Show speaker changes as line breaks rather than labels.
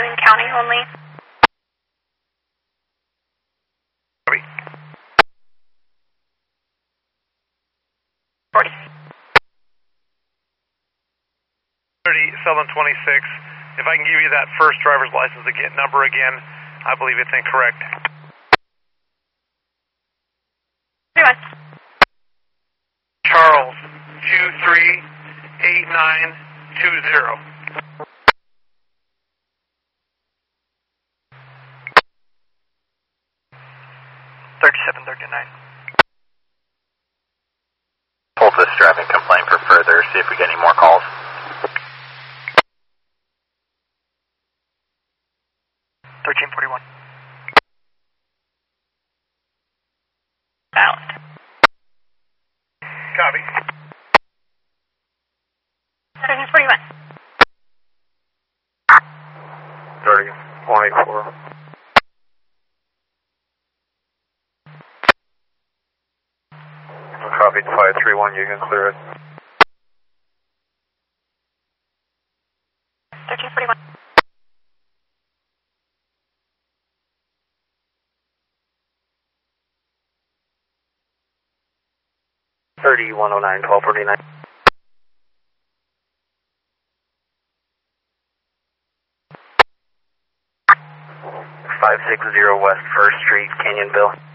Canyon County only.
Copy.
40.
30 Southern 26. If I can give you that first driver's license number again, I believe it's incorrect.
31.
Charles, 238920.
3739.
Hold this driving complaint for further, see if we get any more calls.
1341.
Valid.
Copy.
1341.
3024. Copied 531, you can clear it.
1341.
3109, 1249. 560 West 1st Street, Canyonville.